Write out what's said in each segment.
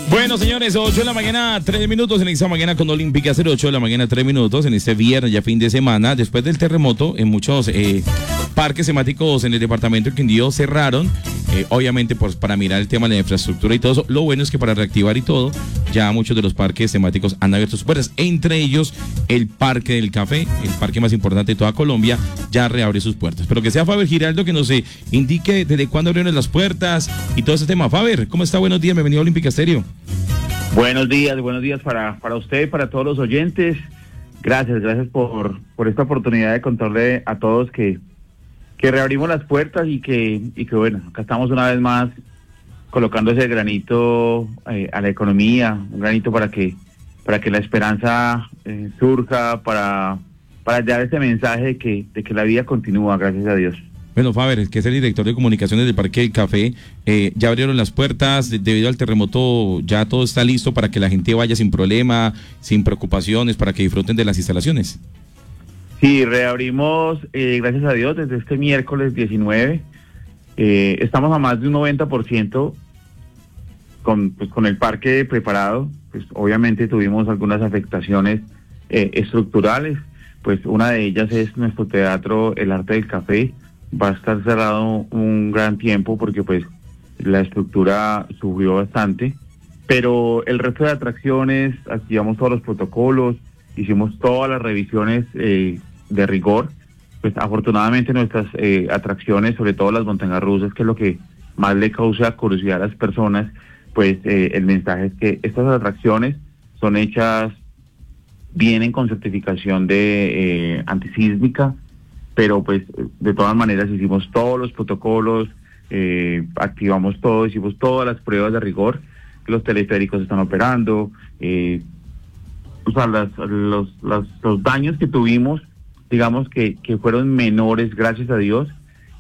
Bueno, señores, 8 de la mañana, 3 minutos en esta mañana con Olímpica 08 de la mañana, 3 minutos en este viernes, ya fin de semana. Después del terremoto, en muchos parques temáticos en el departamento del Quindío cerraron, obviamente pues, para mirar el tema de la infraestructura y todo eso. Lo bueno es que para reactivar y todo, ya muchos de los parques temáticos han abierto sus puertas, entre ellos el Parque del Café, el parque más importante de toda Colombia, ya reabre sus puertas. Pero que sea Faber Giraldo que nos indique desde cuándo abrieron las puertas y todo ese tema. Faber, ¿cómo está? Buenos días, bienvenido a Olímpica Estéreo. Buenos días para usted y para todos los oyentes. Gracias por esta oportunidad de contarle a todos que reabrimos las puertas y que bueno, acá estamos una vez más colocando ese granito a la economía, un granito para que la esperanza surja, para dar ese mensaje de que la vida continúa, gracias a Dios. Bueno, Faber, que es el director de comunicaciones del Parque del Café, ya abrieron las puertas, debido al terremoto ya todo está listo para que la gente vaya sin problema, sin preocupaciones, para que disfruten de las instalaciones. Sí, reabrimos, gracias a Dios, desde este miércoles 19, estamos a más de un 90% con el parque preparado. Pues obviamente tuvimos algunas afectaciones estructurales, pues una de ellas es nuestro teatro El Arte del Café. Va a estar cerrado un gran tiempo porque pues la estructura subió bastante, pero el resto de atracciones, activamos todos los protocolos, hicimos todas las revisiones de rigor. Pues afortunadamente nuestras atracciones, sobre todo las montañas rusas, que es lo que más le causa curiosidad a las personas, pues el mensaje es que estas atracciones son hechas, vienen con certificación de antisísmica, pero pues de todas maneras hicimos todos los protocolos, activamos todo, hicimos todas las pruebas de rigor, los teleféricos están operando, o sea, los daños que tuvimos, digamos que fueron menores, gracias a Dios,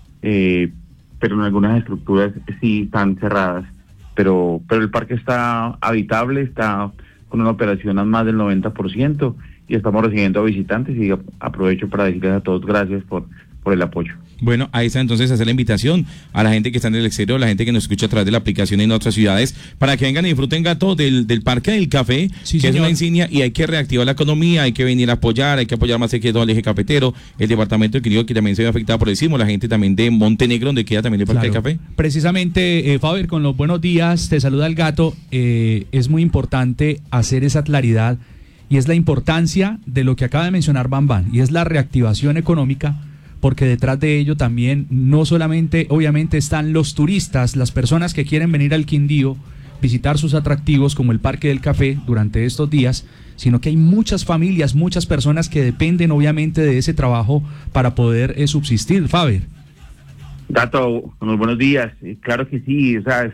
pero en algunas estructuras sí están cerradas, pero el parque está habitable, está con una operación a más del 90%, y estamos recibiendo visitantes, y aprovecho para decirles a todos gracias por el apoyo. Bueno, ahí está entonces hacer la invitación a la gente que está en el exterior, la gente que nos escucha a través de la aplicación en otras ciudades, para que vengan y disfruten, Gato, del Parque del Café, sí, que señor, es una insignia, y hay que reactivar la economía, hay que venir a apoyar, hay que apoyar más que todo el eje cafetero, el departamento de Quindío, que también se ve afectado por el sismo, la gente también de Montenegro, donde queda también el Parque del Café. Precisamente, Faber, con los buenos días, te saluda el Gato. Es muy importante hacer esa claridad, y es la importancia de lo que acaba de mencionar Bambán, y es la reactivación económica, porque detrás de ello también no solamente obviamente están los turistas, las personas que quieren venir al Quindío, visitar sus atractivos como el Parque del Café durante estos días, sino que hay muchas familias, muchas personas que dependen obviamente de ese trabajo para poder subsistir. Faber. Gato, unos buenos días. Claro que sí, o sea,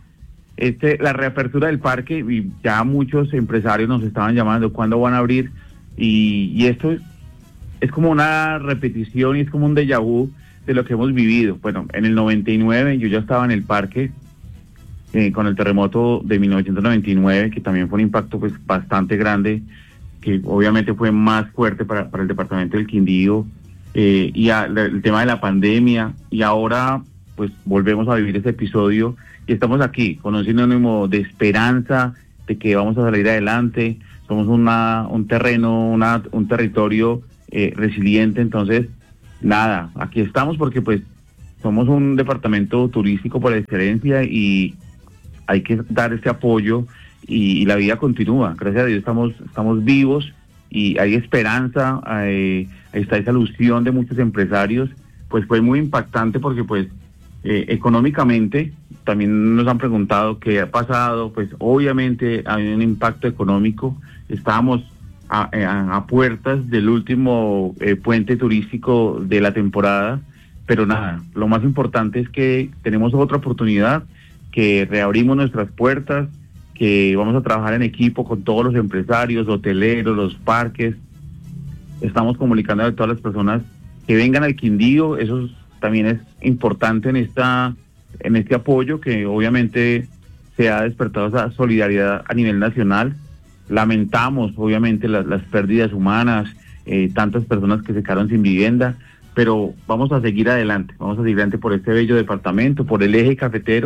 la reapertura del parque, y ya muchos empresarios nos estaban llamando cuándo van a abrir, y esto es como una repetición y es como un déjà vu de lo que hemos vivido. Bueno, en el 99 yo ya estaba en el parque con el terremoto de 1999, que también fue un impacto pues bastante grande, que obviamente fue más fuerte para el departamento del Quindío, y el tema de la pandemia, y ahora pues volvemos a vivir ese episodio, y estamos aquí con un sinónimo de esperanza, de que vamos a salir adelante. Somos un territorio resiliente. Entonces, nada, aquí estamos porque pues somos un departamento turístico por excelencia, y hay que dar este apoyo, y la vida continúa. Gracias a Dios estamos vivos, y hay esperanza. Ahí está esa ilusión de muchos empresarios. Pues fue muy impactante porque pues económicamente también nos han preguntado qué ha pasado. Pues obviamente hay un impacto económico. Estábamos a puertas del último puente turístico de la temporada, pero nada, lo más importante es que tenemos otra oportunidad, que reabrimos nuestras puertas, que vamos a trabajar en equipo con todos los empresarios, hoteleros, los parques. Estamos comunicando a todas las personas que vengan al Quindío. Eso también es importante en este apoyo, que obviamente se ha despertado esa solidaridad a nivel nacional. Lamentamos obviamente las pérdidas humanas, tantas personas que se quedaron sin vivienda, pero vamos a seguir adelante por este bello departamento, por el eje cafetero,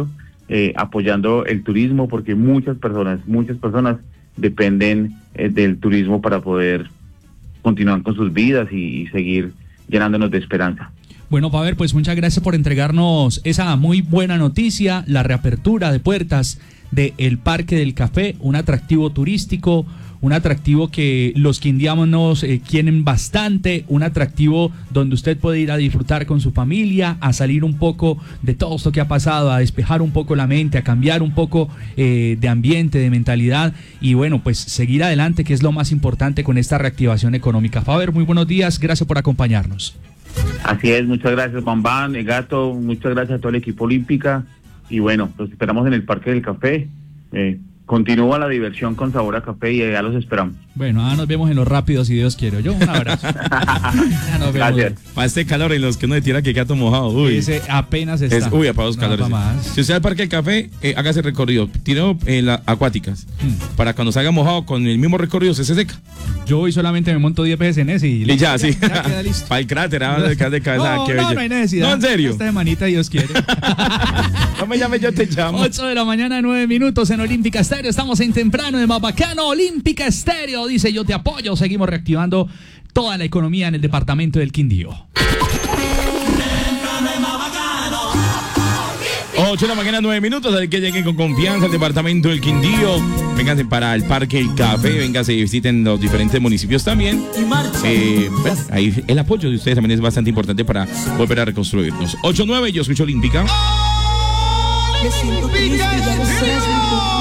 apoyando el turismo, porque muchas personas dependen del turismo para poder continuar con sus vidas y seguir llenándonos de esperanza. Bueno, Faber, pues muchas gracias por entregarnos esa muy buena noticia, la reapertura de puertas del Parque del Café, un atractivo turístico, un atractivo que los quindianos quieren bastante, un atractivo donde usted puede ir a disfrutar con su familia, a salir un poco de todo esto que ha pasado, a despejar un poco la mente, a cambiar un poco de ambiente, de mentalidad y bueno, pues seguir adelante, que es lo más importante con esta reactivación económica. Faber, muy buenos días, gracias por acompañarnos. Así es, muchas gracias Bambán, Gato, muchas gracias a todo el equipo Olímpica y bueno, los esperamos en el Parque del Café. Continúa la diversión con sabor a café y ya los esperamos. Bueno, nos vemos en los rápidos si Dios quiere. Yo un abrazo. Nos Gracias. Para este calor en los que uno le tira que gato mojado. Uy. Ese apenas está. Para los calores. Si usted va al Parque del Café, hágase recorrido. Tiro en las acuáticas. Para cuando salga mojado con el mismo recorrido se seca. Yo hoy solamente me monto 10 veces en ese y ya, sí. Ya queda listo. Para el cráter, de cabeza. No hay necesidad. No, en serio. Esta semanita Dios quiere. No me llame, yo te llamo. 8 de la mañana, 9 minutos en Olímpica Estéreo. Estamos en temprano de más bacano. Olímpica Estéreo dice yo te apoyo. Seguimos reactivando toda la economía en el departamento del Quindío. 8 de la mañana, 9 minutos, así que lleguen con confianza al departamento del Quindío. Vénganse para el Parque El Café, vénganse y visiten los diferentes municipios también. Bueno, ahí el apoyo de ustedes también es bastante importante para volver a reconstruirnos. 8-9, yo escucho Olímpica. Me siento triste, ya no sé.